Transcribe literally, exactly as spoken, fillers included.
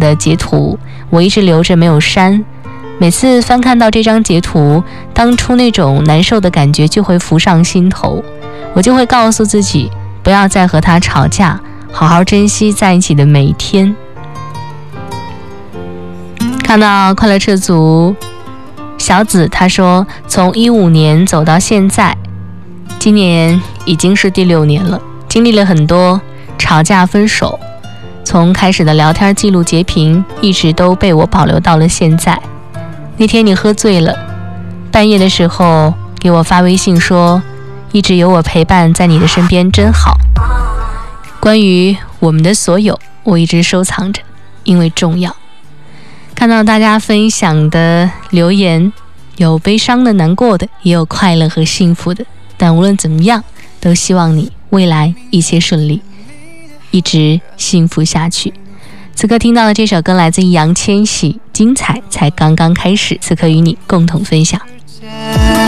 的截图，我一直留着没有删。每次翻看到这张截图，当初那种难受的感觉就会浮上心头，我就会告诉自己，不要再和他吵架，好好珍惜在一起的每一天。看到快乐车族小紫，他说从一五年走到现在，今年已经是第六年了，经历了很多吵架分手，从开始的聊天记录截屏，一直都被我保留到了现在。那天你喝醉了，半夜的时候给我发微信说，一直有我陪伴在你的身边真好。关于我们的所有，我一直收藏着，因为重要。看到大家分享的留言，有悲伤的、难过的，也有快乐和幸福的，但无论怎么样，都希望你未来一切顺利，一直幸福下去。此刻听到的这首歌来自易烊千玺，精彩才刚刚开始，此刻与你共同分享。